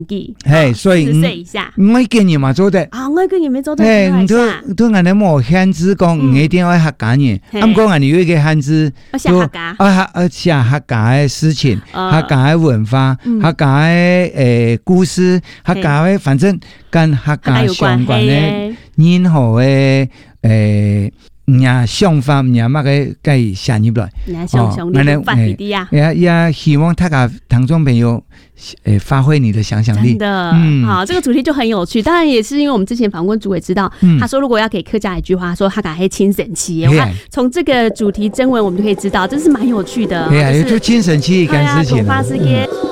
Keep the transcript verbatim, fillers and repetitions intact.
纪， 嘿，所以四十岁以下， 我建议嘛做得。 啊，我建议没做得嘿， 很唔都都人哋冇限制講唔一定要客家人，咁講人哋有一個限制， 我寫客家， 啊啊寫客家嘅事情，客家嘅文化，客家嘅誒故事，客家嘅反正跟客家相關嘅任何嘅誒。唔呀，想法唔呀，乜嘅計寫入來， 哦，發啲啲啊！ 也也希望大家聽眾朋友，誒，發揮你的想象力。 真的，嗯，好，這個主題就很有趣。當然也是因為我們之前訪問主委知道，嗯、他說如果要給客家一句話，說客家係親神奇。我看從這個主題徵文，我們就可以知道，這是蠻有趣的。 係啊，就親神奇一件事情。 發事嘅。